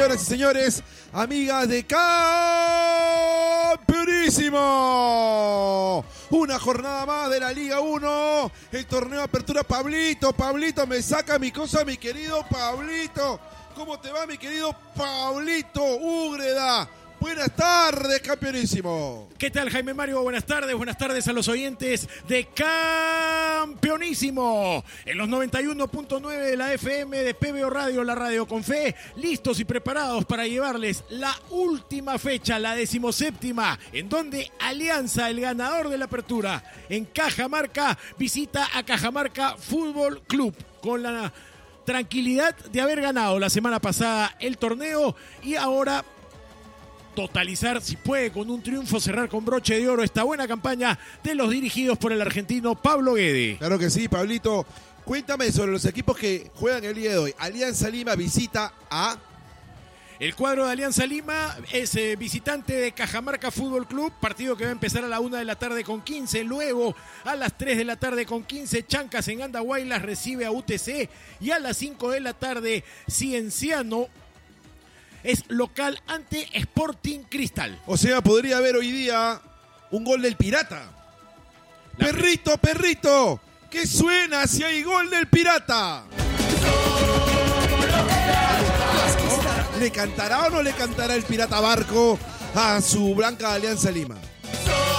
señoras y señores, amigas de Campeonísimo. Una jornada más de la Liga 1, el torneo de apertura. Pablito, me saca mi cosa, mi querido Pablito. ¿Cómo te va, mi querido Pablito Úgreda? Buenas tardes, Campeonísimo. ¿Qué tal, Jaime Mario? Buenas tardes a los oyentes de Campeonísimo. En los 91.9 de la FM de PBO Radio, la radio con fe, listos y preparados para llevarles la última fecha, la 17ª, en donde Alianza, el ganador de la apertura, en Cajamarca, visita a Cajamarca Fútbol Club con la tranquilidad de haber ganado la semana pasada el torneo y ahora totalizar, si puede, con un triunfo, cerrar con broche de oro esta buena campaña de los dirigidos por el argentino Pablo Guede. Claro que sí, Pablito. Cuéntame sobre los equipos que juegan el día de hoy. Alianza Lima visita a... El cuadro de Alianza Lima es visitante de Cajamarca Fútbol Club, partido que va a empezar a la 1 de la tarde con 15, luego a las 3 de la tarde con 15, Chancas en Andahuaylas recibe a UTC y a las 5 de la tarde Cienciano es local ante Sporting Cristal. O sea, podría haber hoy día un gol del Pirata. Perrito, ¿qué suena si hay gol del Pirata? ¿Le cantará o no le cantará el Pirata Barco a su blanca Alianza Lima?